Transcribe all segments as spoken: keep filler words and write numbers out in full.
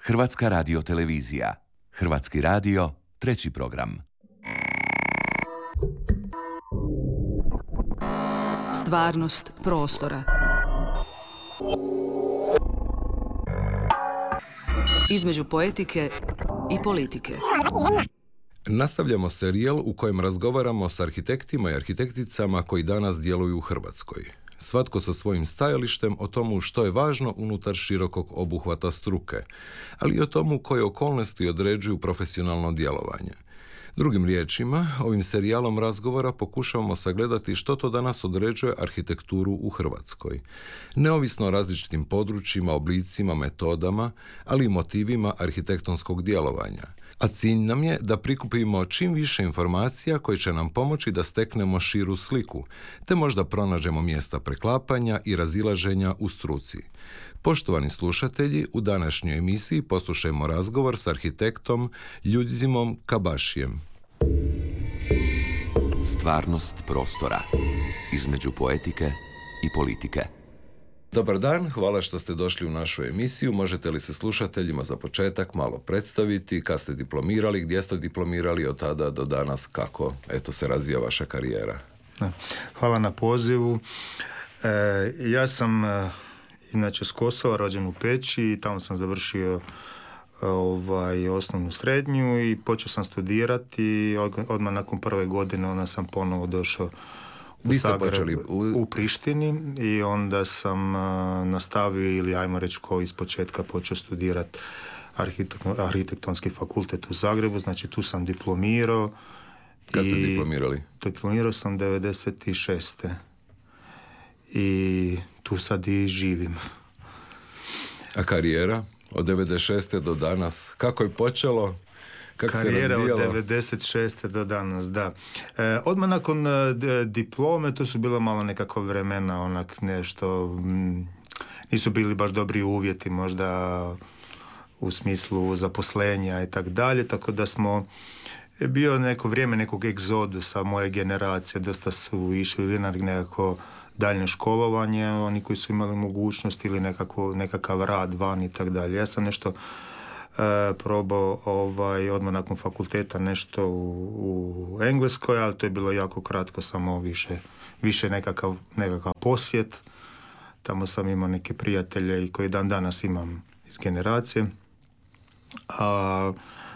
Hrvatska radiotelevizija. Hrvatski radio, treći program. Stvarnost prostora. Između poetike i politike. Nastavljamo serijal u kojem razgovaramo s arhitektima i arhitekticama koji danas djeluju u Hrvatskoj. Svatko sa svojim stajalištem o tomu što je važno unutar širokog obuhvata struke, ali i o tomu koje okolnosti određuju profesionalno djelovanje. Drugim riječima, ovim serijalom razgovora pokušavamo sagledati što to danas određuje arhitekturu u Hrvatskoj. Neovisno o različitim područjima, oblicima, metodama, ali i motivima arhitektonskog djelovanja. A cilj nam je da prikupimo čim više informacija koje će nam pomoći da steknemo širu sliku, te možda pronađemo mjesta preklapanja i razilaženja u struci. Poštovani slušatelji, u današnjoj emisiji poslušajmo razgovor s arhitektom Ljudzimom Kabašijem. Stvarnost prostora. Između poetike i politike. Dobar dan, hvala što ste došli u našu emisiju. Možete li se slušateljima za početak malo predstaviti, kad ste diplomirali, gdje ste diplomirali, od tada do danas, kako eto se razvija vaša karijera? Hvala na pozivu. E, ja sam e, inače s Kosova, rođen u Peći i tamo sam završio ovaj, osnovnu srednju i počeo sam studirati. Od, odmah nakon prve godine onda sam ponovo došao u Zagreb, u... u Prištini i onda sam uh, nastavio ili ajmo reći ko iz početka počeo studirati arhitek- arhitektonski fakultet u Zagrebu, znači tu sam diplomirao. Kad ste diplomirali? Diplomirao sam devedeset šeste i tu sad i živim. A karijera od devedeset šeste do danas, kako je počelo? Kako karijera od devedeset šeste do danas, da. E, odmah nakon d- diplome, to su bila malo nekakva vremena, onak nešto, m, nisu bili baš dobri uvjeti možda u smislu zaposlenja i tak dalje, tako da smo, je bio neko vrijeme nekog egzodusa moje generacije, dosta su išli na nekako daljnje školovanje, oni koji su imali mogućnost ili nekako, nekakav rad van i tak dalje. Ja sam nešto E, probao ovaj, odmah nakon fakulteta nešto u, u Engleskoj, ali to je bilo jako kratko, samo više, više nekakav, nekakav posjet. Tamo sam imao neke prijatelje i koji dan danas imam iz generacije. A,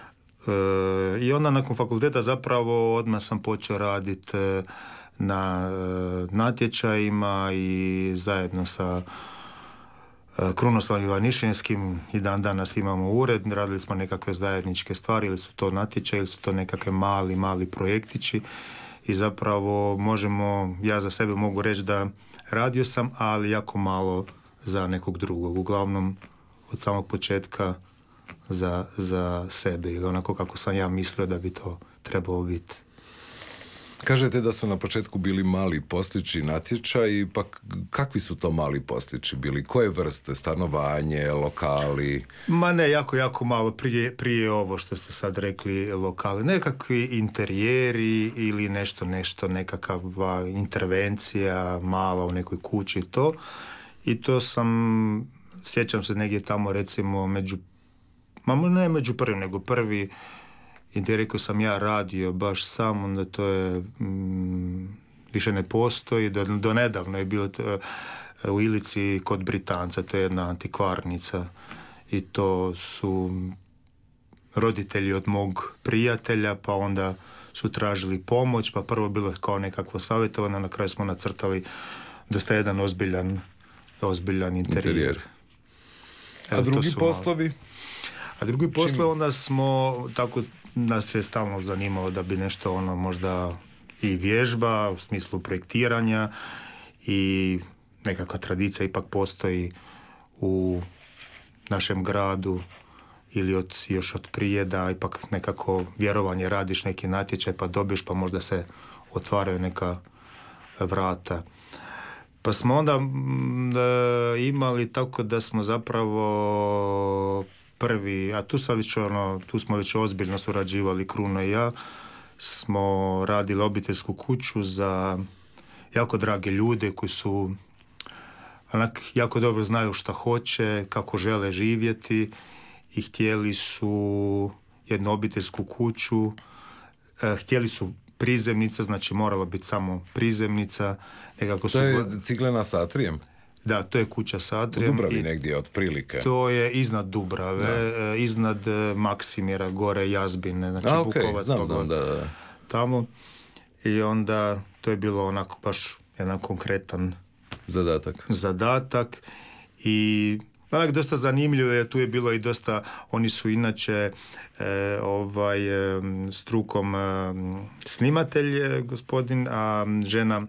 e, I onda nakon fakulteta zapravo odmah sam počeo raditi na e, natječajima i zajedno sa Krunoslavom Ivanišinskim i dan danas imamo ured, radili smo nekakve zajedničke stvari, ili su to natječaji, ili su to nekakve mali, mali projektići i zapravo možemo, ja za sebe mogu reći da radio sam, ali jako malo za nekog drugog, uglavnom od samog početka za, za sebe ili onako kako sam ja mislio da bi to trebalo biti. Kažete da su na početku bili mali postići natječaji, pa kakvi su to mali postići bili? Koje vrste? Stanovanje, lokali? Ma ne, jako, jako malo prije, prije ovo što ste sad rekli lokali. Nekakvi interijeri ili nešto, nešto, nekakva intervencija mala u nekoj kući to. I to sam, sjećam se negdje tamo recimo među, ma ne među prvim, nego prvi interij koji sam ja radio baš sam, onda to je mm, više ne postoji. Do, do nedavno je bilo to, u Ilici kod Britanca, to je jedna antikvarnica i to su roditelji od mog prijatelja, pa onda su tražili pomoć, pa prvo bilo kao nekakvo savjetovanje, na kraju smo nacrtali dosta jedan ozbiljan, ozbiljan interijer. interijer. A drugi poslovi? Malo. A drugi poslovi onda smo tako, nas je stalno zanimalo da bi nešto ono možda i vježba u smislu projektiranja i nekakva tradicija ipak postoji u našem gradu ili od, još od prije da ipak nekako vjerovanje radiš neki natječaj pa dobiješ pa možda se otvaraju neka vrata. Pa smo onda m, da, imali tako da smo zapravo prvi, a tu, sam već ono, tu smo već ozbiljno surađivali, Kruno i ja, smo radili obiteljsku kuću za jako drage ljude koji su onak jako dobro znaju šta hoće, kako žele živjeti i htjeli su jednu obiteljsku kuću, e, htjeli su prizemnica, znači morala biti samo prizemnica. Nekako su to je go... ciglena s atrijem? Da, to je kuća s atrijem. U Dubravi negdje, otprilike. To je iznad Dubrave, e, iznad e, Maksimira, gore Jazbine, znači A, Bukovac. okay, znam, znam, da, da. Tamo. I onda to je bilo onako baš jedan konkretan zadatak. Zadatak i onak dosta zanimljivo je, tu je bilo i dosta, oni su inače e, ovaj e, strukom e, snimatelj e, gospodin, a žena,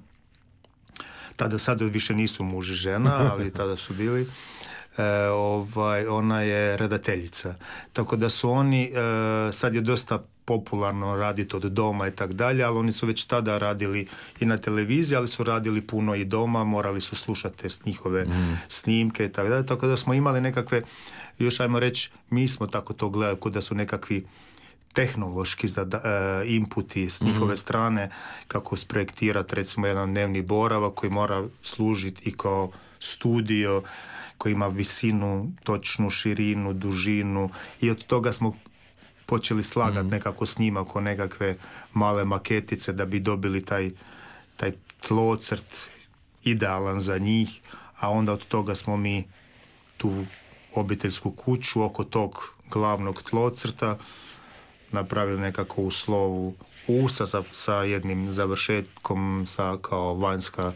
tada sad više nisu muž i žena, ali tada su bili, e, ovaj, ona je redateljica. Tako da su oni, e, sad je dosta popularno raditi od doma i tak dalje, ali oni su već tada radili i na televiziji, ali su radili puno i doma, morali su slušati te njihove mm. snimke i tako dalje, tako da smo imali nekakve, još ajmo reći, mi smo tako to gledali, kod da su nekakvi tehnološki zada, uh, inputi s njihove mm. strane, kako sprojektirati recimo jedan dnevni boravak koji mora služiti i kao studio, koji ima visinu, točnu širinu, dužinu i od toga smo počeli slagati mm. nekako s njima oko nekakve male maketice da bi dobili taj, taj tlocrt idealan za njih, a onda od toga smo mi tu obiteljsku kuću oko tog glavnog tlocrta napravili nekako u slovu usa sa, sa jednim završetkom sa kao vanjska,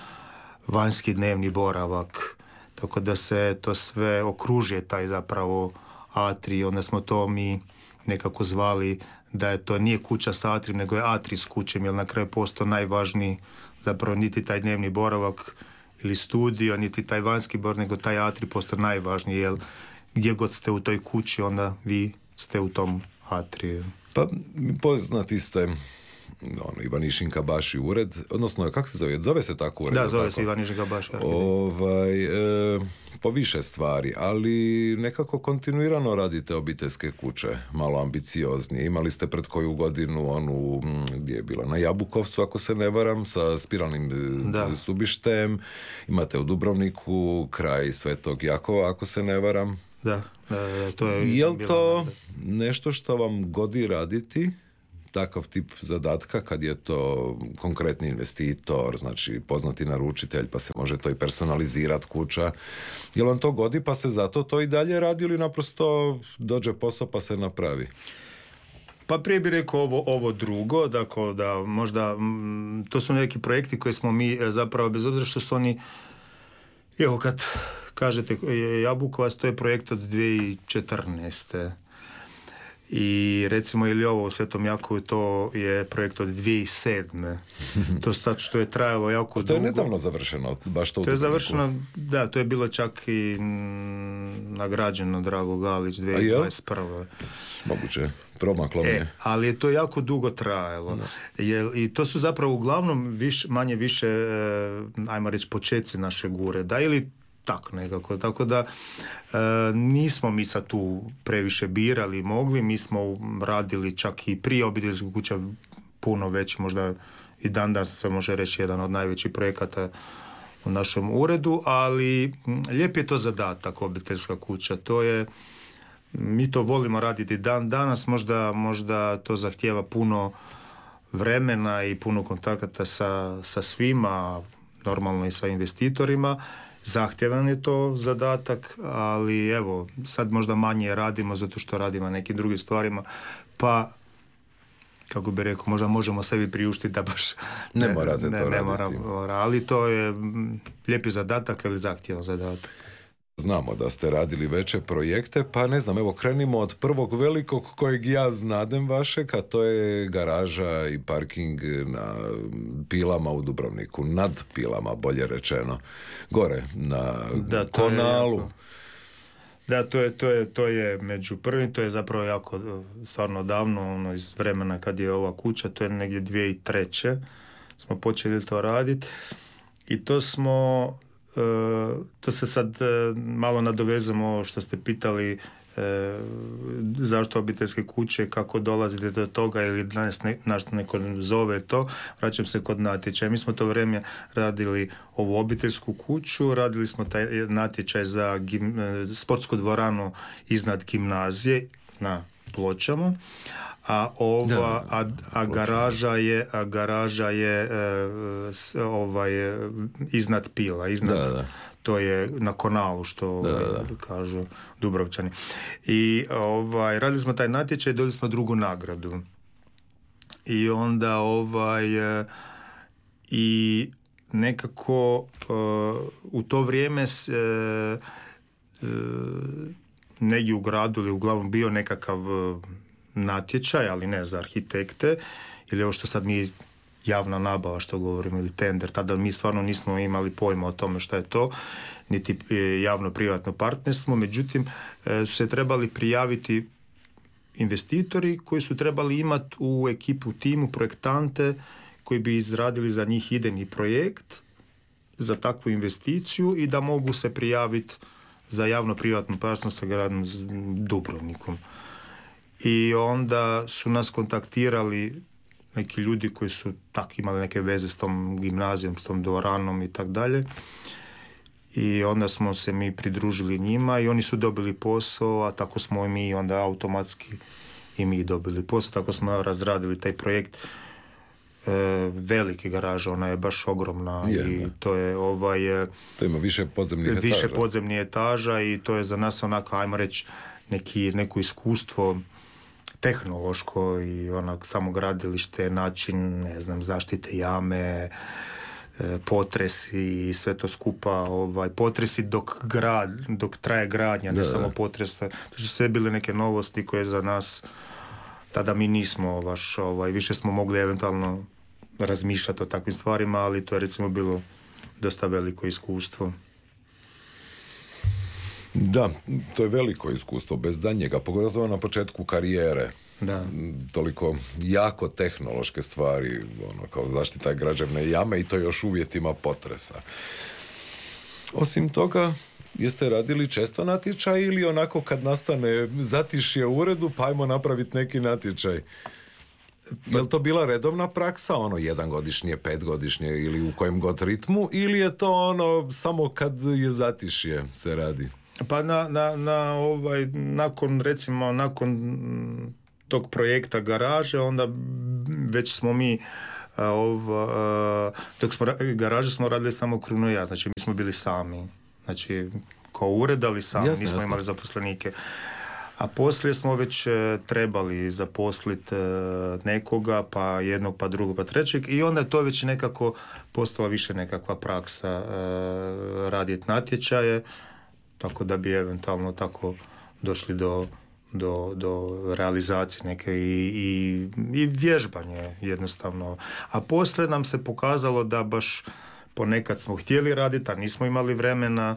vanjski dnevni boravak, tako da se to sve okružuje taj zapravo atrij, onda smo to mi nekako zvali da je to nije kuća s atrijem, nego je atrij s kućem, jer na kraju postao najvažniji zapravo niti taj dnevni boravak ili studio, niti taj vanjski boravak, nego taj atrij postao najvažniji, jer gdje god ste u toj kući, onda vi ste u tom atriju. Pa poznati ste ono, Ivanišin Baši ured, odnosno kako se zove? Zove se tako ured? Da, zove tako? se Ivanišin Baši. Ovaj, e, po više stvari, ali nekako kontinuirano radite obiteljske kuće, malo ambicioznije. Imali ste pred koju godinu onu, gdje je bila, na Jabukovcu, ako se ne varam, sa spiralnim da. stubištem. Imate u Dubrovniku, kraj Svetog Jakova, ako se ne varam. Da, da, da to je... Je li to nešto što vam godi raditi? Takav tip zadatka kad je to konkretni investitor, znači poznati naručitelj, pa se može to i personalizirati kuća. Je li vam to godi pa se zato to i dalje radi ili naprosto dođe posao pa se napravi? Pa prije bih rekao ovo, ovo drugo, dakle da možda m, to su neki projekti koje smo mi zapravo, bez obzira što su oni, evo kad kažete Jabukovac, to je projekt od dvije tisuće četrnaeste. I recimo ili ovo u Svetom Jakovu, to je projekt od dvije tisuće sedme. To sad što je trajalo jako dugo. To je nedavno završeno, baš to. To je završeno, da, to je bilo čak i m, nagrađeno Drago Galić dvije tisuće dvadeset prve. Moguće, promaklo mi je. E, ali je to jako dugo trajalo. Je, i to su zapravo uglavnom viš, manje više, e, ajmo reći, počeci našeg ureda ili tako nekako, tako da e, nismo mi sad tu previše birali, mogli, mi smo radili čak i prije obiteljskog kuća puno veći, možda i dan danas se može reći jedan od najvećih projekata u našem uredu, ali lijep je to zadatak obiteljska kuća, to je, mi to volimo raditi dan danas, možda, možda to zahtijeva puno vremena i puno kontakata sa, sa svima, normalno i sa investitorima. Zahtjevan je to zadatak, ali evo, sad možda manje radimo zato što radimo nekim drugim stvarima, pa kako bi rekao, možda možemo sebi priuštiti da baš ne, ne morate ne, to ne raditi. Mora, ali to je lijepi zadatak ili zahtjevan zadatak. Znamo da ste radili veće projekte, pa ne znam, evo krenimo od prvog velikog kojeg ja znadem vašeg, a to je garaža i parking na Pilama u Dubrovniku, nad Pilama, bolje rečeno, gore na da, Konalu. Jako, da, to je, to, je, to je među prvim, to je zapravo jako stvarno davno, ono, iz vremena kad je ova kuća, to je negdje dvije tisuće treće smo počeli to raditi i to smo to se sad malo nadovezamo što ste pitali e, zašto obiteljske kuće, kako dolazite do toga ili nas, ne, nas neko zove to. Vraćam se kod natječaja. Mi smo to vrijeme radili ovu obiteljsku kuću, radili smo taj natječaj za gim, sportsku dvoranu iznad gimnazije na Pločama. A ova a, a garaža je a garaža je e, s, ovaj iznad Pila, iznad da, da. To je na Konalu što ovaj, da, da. kažu Dubrovčani. I ovaj radili smo taj natječaj, dobili smo drugu nagradu. I onda ovaj e, i nekako e, u to vrijeme s, e, e, negdje u gradu ili uglavnom bio nekakav natječaj, ali ne za arhitekte, ili ovo što sad mi javna nabava što govorimo, ili tender, tada mi stvarno nismo imali pojma o tome što je to, niti javno-privatno partnerstvo, međutim su se trebali prijaviti investitori koji su trebali imati u ekipu, u timu, projektante koji bi izradili za njih idejni projekt za takvu investiciju i da mogu se prijaviti za javno-privatno partnerstvo sa gradom Dubrovnikom. I onda su nas kontaktirali neki ljudi koji su tak imali neke veze s tom gimnazijom, s tom dvoranom i tak dalje. I onda smo se mi pridružili njima i oni su dobili posao, a tako smo i mi onda automatski i mi dobili posao. Tako smo razradili taj projekt. E, veliki garaža, ona je baš ogromna je, i to je ovaj... To ima više podzemnih etaža. Više podzemnih etaža i to je za nas onako, ajmo reći, neki, neko iskustvo tehnološko i onak samo gradilište, način, ne znam, zaštite jame, potresi i sve to skupa, ovaj, potresi dok grad, dok traje gradnja, ne da, samo da. Potresa. To su sve bile neke novosti koje za nas tada mi nismo baš, ovaj, više smo mogli eventualno razmišljati o takvim stvarima, ali to je recimo bilo dosta veliko iskustvo. Da, to je veliko iskustvo, bez danjega, pogotovo na početku karijere. Da. Toliko jako tehnološke stvari, ono, kao zaštita građevne jame i to još uvjetima potresa. Osim toga, jeste radili često natječaj ili onako kad nastane zatišje u uredu, pa ajmo napraviti neki natječaj? Je li to bila redovna praksa, ono jedan godišnje, pet godišnje ili u kojem god ritmu, ili je to ono samo kad je zatišje se radi? Pa na, na, na ovaj, nakon recimo nakon tog projekta garaže, onda već smo mi ova, dok smo garaže smo radili samo Kruno i ja, znači mi smo bili sami, znači kao ured, ali sami, jasne, nismo jasne. Imali zaposlenike. A poslije smo već trebali zaposliti nekoga, pa jednog, pa drugog, pa trećeg, i onda je to već nekako postala više nekakva praksa raditi natječaje, tako da bi eventualno tako došli do, do, do realizacije neke i, i, i vježbanje jednostavno. A poslije nam se pokazalo da baš ponekad smo htjeli raditi, a nismo imali vremena,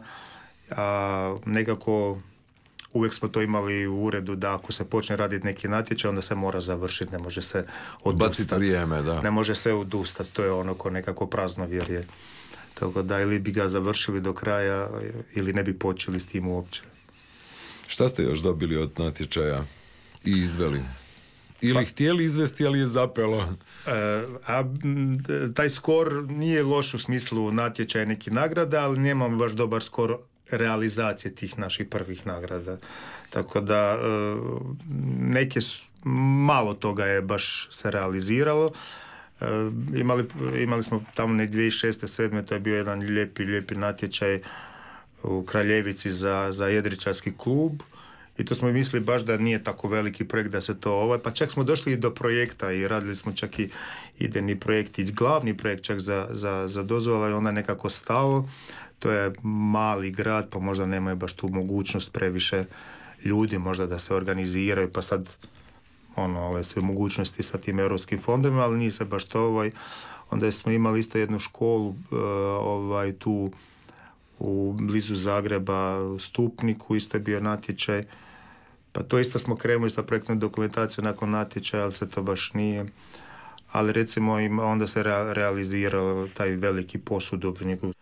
a nekako uvijek smo to imali u uredu da ako se počne raditi neki natječaj, onda se mora završiti, ne može se odustati. Vrijeme, da. Ne može se odustati, to je ono ko nekako praznovjerje. Tako da ili bi ga završili do kraja ili ne bi počeli s tim uopće. Šta ste još dobili od natječaja i izveli? Ili pa, htjeli izvesti, ali je zapelo? E, a taj skor nije loš u smislu natječaja neki nagrada, ali nemamo baš dobar skor realizacije tih naših prvih nagrada. Tako da neke malo toga je baš se realiziralo. Imali, imali smo tamo ne dvije tisuće šeste sedme to je bio jedan lijepi, lijepi natječaj u Kraljevici za, za jedričarski klub i to smo mislili baš da nije tako veliki projekt da se to ovaj, pa čak smo došli i do projekta i radili smo čak i idejni projekt i glavni projekt čak za, za, za dozvola i onda nekako stalo. To je mali grad, pa možda nemaju baš tu mogućnost previše ljudi, možda da se organiziraju, pa sad ono, ove sve mogućnosti sa tim europskim fondovima, ali nije se baš to ovaj. Onda smo imali isto jednu školu ovaj, tu u blizu Zagreba, u Stupniku, isto je bio natječaj, pa to isto smo krenuli sa projektnom dokumentacijom nakon natječaja, ali se to baš nije. Ali recimo onda se re- realizirao taj veliki posud u Dubrovniku.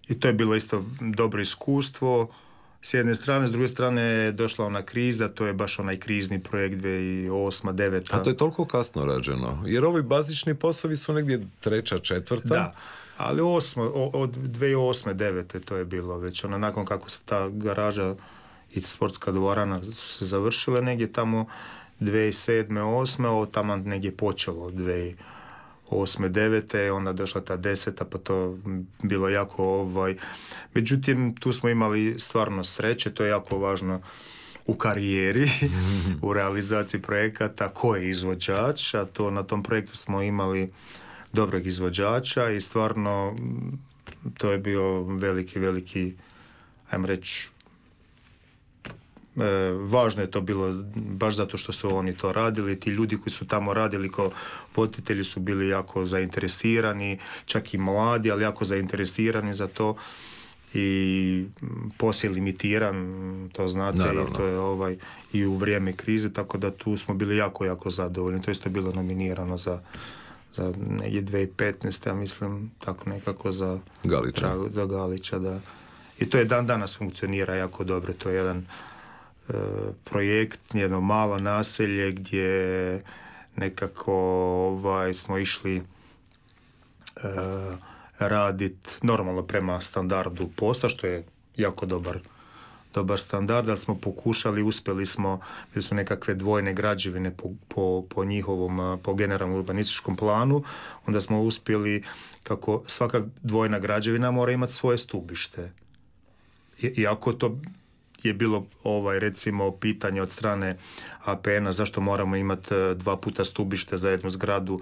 i to je bilo isto dobro iskustvo s jedne strane, s druge strane je došla ona kriza, to je baš onaj krizni projekt dvije tisuće osma, deveta. A to je toliko kasno rađeno, jer ovi bazični poslovi su negdje treća, četvrta. Da, ali osmo, od dvije tisuće osme, devete to je bilo već, ono, nakon kako se ta garaža i sportska dvorana su se završile negdje tamo dvije tisuće sedme, osme, ovo tamo negdje počelo dvije tisuće osme, devete, onda došla ta deseta, pa to bilo jako ovaj... Međutim, tu smo imali stvarno sreće, to je jako važno u karijeri, u realizaciji projekata, ko je izvođač, a to na tom projektu smo imali dobrog izvođača i stvarno to je bio veliki, veliki, ajmo reći, E, važno je to bilo baš zato što su oni to radili, ti ljudi koji su tamo radili kao voditelji su bili jako zainteresirani, čak i mladi, ali jako zainteresirani za to i poslije limitiran, to znate, i to je ovaj i u vrijeme krize, tako da tu smo bili jako, jako zadovoljni. To je isto bilo nominirano za za negdje dvije tisuće petnaeste, ja mislim, tako nekako za Galića. Za Galića, da. I to je dan danas funkcionira jako dobro, to je jedan projekt, jedno malo naselje gdje nekako ovaj, smo išli e, raditi normalno prema standardu posla, što je jako dobar, dobar standard, ali smo pokušali, uspjeli smo, bili su nekakve dvojne građevine po, po, po njihovom, po generalnom urbanističkom planu, onda smo uspjeli kako svaka dvojna građevina mora imati svoje stubište. I, iako to je bilo ovaj recimo pitanje od strane A P N-a zašto moramo imati dva puta stubište za jednu zgradu,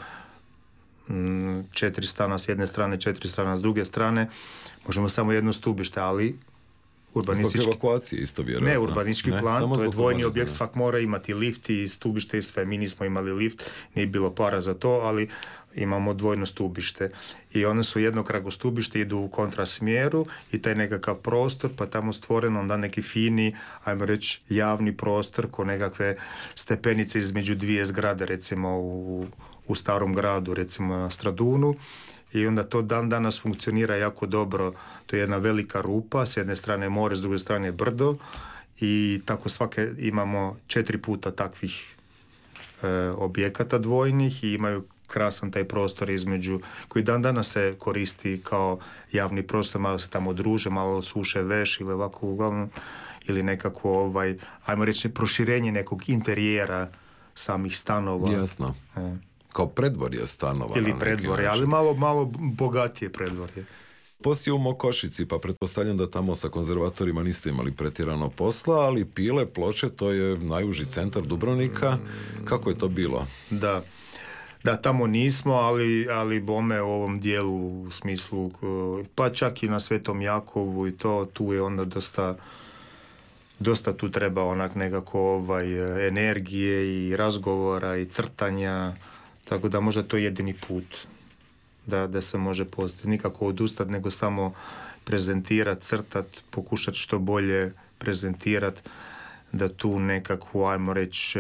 četiri stana s jedne strane, četiri stana s druge strane, možemo samo jedno stubište, ali urbanistički... Zbog evakuacije isto vjerojatno. Ne, urbanistički ne, plan, to je dvojni objekt, svak mora imati lift i stubište i sve. Mi nismo imali lift, nije bilo para za to, ali imamo dvojno stubište. I one su jednokratno stubište, idu u kontrasmjeru i taj nekakav prostor, pa tamo stvoreno onda neki fini, ajmo reći, javni prostor, ko nekakve stepenice između dvije zgrade, recimo u, u starom gradu, recimo na Stradunu. I onda to dan danas funkcionira jako dobro. To je jedna velika rupa, s jedne strane more, s druge strane brdo i tako svake imamo četiri puta takvih e, objekata dvojnih i imaju krasan taj prostor između, koji dan danas se koristi kao javni prostor, malo se tamo druže, malo suše veš ili ovako uglavnom, ili nekako ovaj, ajmo reći, proširenje nekog interijera samih stanova. Jasno. E. Kao predvorje stanova. Ili predvorje, ali malo, malo bogatije predvorje. Poslije u Mokošici, pa pretpostavljam da tamo sa konzervatorima niste imali pretjerano posla, ali Pile, Ploče, to je najuži centar Dubrovnika. Kako je to bilo? Da, da tamo nismo, ali, ali bome u ovom dijelu u smislu, pa čak i na Svetom Jakovu i to, tu je onda dosta... Dosta tu treba onak nekako ovaj, energije i razgovora i crtanja, tako da možda to je jedini put da, da se može postaviti. Nikako odustati, nego samo prezentirati, crtati, pokušati što bolje prezentirati, da tu nekako, ajmo reći,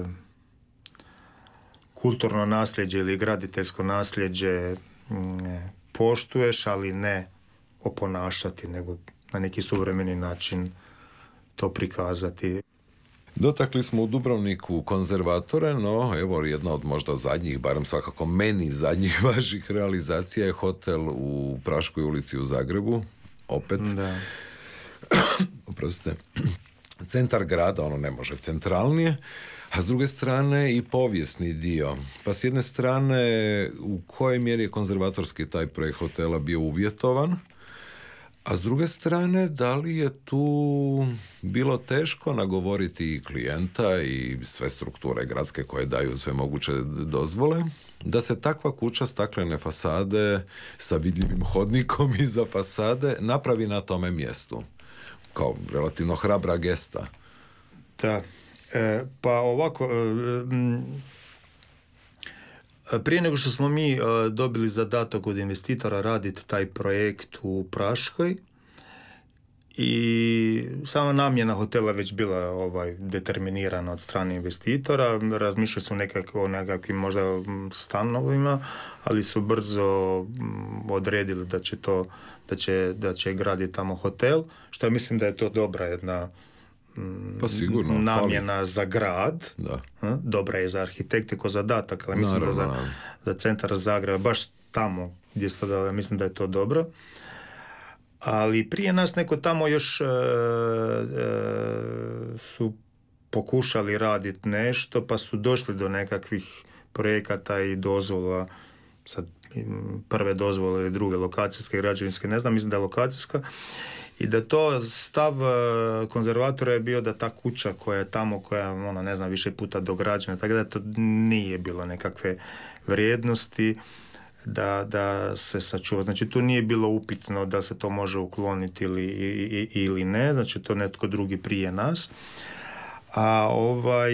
kulturno nasljeđe ili graditeljsko nasljeđe ne, poštuješ, ali ne oponašati, nego na neki suvremeni način to prikazati. Dotakli smo u Dubrovniku konzervatore, no evo jedna od možda zadnjih, barem svakako meni zadnjih vaših realizacija je hotel u Praškoj ulici u Zagrebu, opet. Da. Oprostite. Centar grada, ono ne može centralnije, a s druge strane i povijesni dio. Pa s jedne strane, u kojoj mjeri je konzervatorski taj projekt hotela bio uvjetovan, a s druge strane, da li je tu bilo teško nagovoriti i klijenta i sve strukture gradske koje daju sve moguće dozvole, da se takva kuća staklene fasade sa vidljivim hodnikom iza fasade napravi na tome mjestu? Kao relativno hrabra gesta. Da, e, pa ovako... E, m, Prije nego što smo mi uh, dobili zadatak od investitora raditi taj projekt u Praškoj i sama namjena hotela već bila ovaj, determinirana od strane investitora. Razmišljali su nekako o nekakvim možda stanovima, ali su brzo mm, odredili da će to, da će, da će graditi tamo hotel, što ja mislim da je to dobra jedna mm, Pa sigurno, namjena fali. za grad. Da. Hm? Dobra je za arhitekte ko zadatak, ali mislim Naravno, da za, naravno. za centar Zagreba, baš tamo gdje ste da, mislim da je to dobro. Ali prije nas neko tamo još e, e, su pokušali raditi nešto, pa su došli do nekakvih projekata i dozvola, sad prve dozvole i druge, lokacijske, građevinske, ne znam, mislim da je lokacijska, i da to stav konzervatora je bio da ta kuća koja je tamo, koja je, ona, ne znam, više puta dograđena, tako da to nije bilo nekakve vrijednosti da, da se sačuva. Znači tu nije bilo upitno da se to može ukloniti ili, i, ili ne, znači to netko drugi prije nas. A ovaj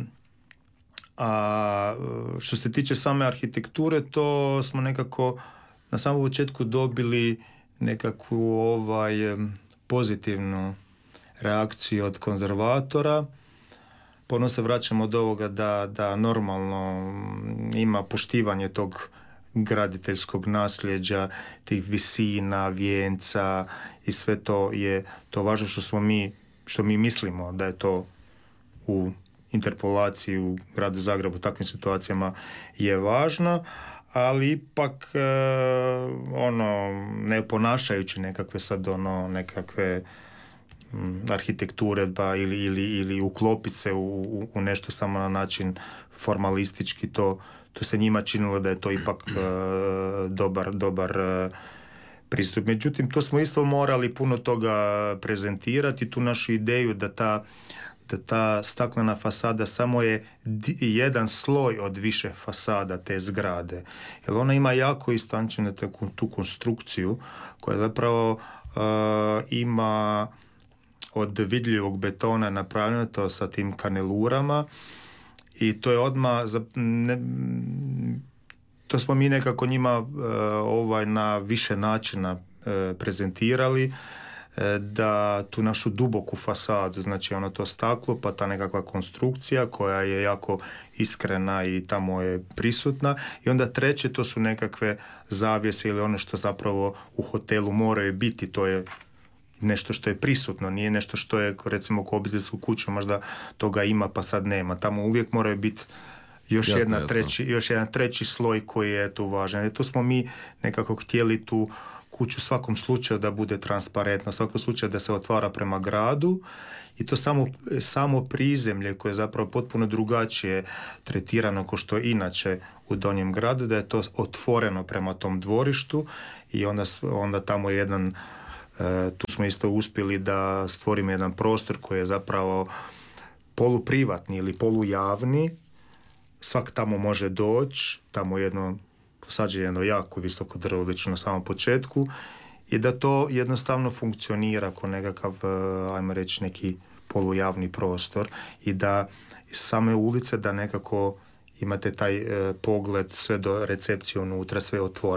a što se tiče same arhitekture, to smo nekako na samom početku dobili nekakvu ovaj pozitivnu reakciju od konzervatora. Ponovno se vraćamo od ovoga da, da normalno ima poštivanje tog graditeljskog nasljeđa, tih visina, vijenca i sve to je to važno što smo mi, što mi mislimo da je to u interpolaciji u gradu Zagrebu u takvim situacijama je važno, ali ipak e, ono, ne ponašajući nekakve sad ono, nekakve m, arhitekture ba, ili, ili, ili uklopiti se u, u, u nešto samo na način formalistički, to, to se njima činilo da je to ipak e, dobar, dobar e, pristup. Međutim, to smo isto morali puno toga prezentirati, tu našu ideju da ta da ta staklena fasada samo je di, jedan sloj od više fasada te zgrade. Jer ona ima jako istančenu tu konstrukciju koja zapravo uh, ima od vidljivog betona napravljeno to sa tim kanelurama i to je odmah za, ne, to smo mi nekako njima uh, ovaj, na više načina uh, prezentirali, da tu našu duboku fasadu, znači ono to staklo, pa ta nekakva konstrukcija koja je jako iskrena i tamo je prisutna, i onda treće to su nekakve zavjese ili ono što zapravo u hotelu moraju biti, to je nešto što je prisutno, nije nešto što je recimo kod obiteljsku kuću možda toga ima pa sad nema, tamo uvijek moraju biti još, jasno, jedna jasno. treći, još jedan treći sloj koji je tu važan. I tu smo mi nekako htjeli tu kuću u svakom slučaju da bude transparentna, u svakom slučaju da se otvara prema gradu, i to samo, samo prizemlje koje je zapravo potpuno drugačije tretirano kao što je inače u Donjem gradu, da je to otvoreno prema tom dvorištu i onda, onda tamo jedan, e, tu smo isto uspjeli da stvorimo jedan prostor koji je zapravo poluprivatni ili polujavni, svak tamo može doći, tamo jedno posađeno jedno jako visoko drvo već na samom početku, i da to jednostavno funkcionira kao nekakav, ajmo reći, neki polujavni prostor, i da same ulice da nekako imate taj eh, pogled sve do recepcije unutra, sve otvoreno.